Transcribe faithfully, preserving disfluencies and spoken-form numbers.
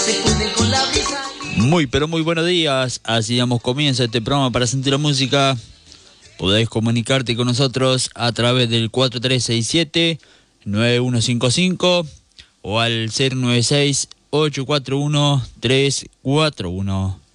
Muy, pero muy buenos días. Así damos comienzo a este programa para sentir la música. Podéis comunicarte con nosotros a través del cuatro tres seis siete, nueve uno cinco cinco o al cero nueve seis, ocho cuatro uno, tres cuatro uno.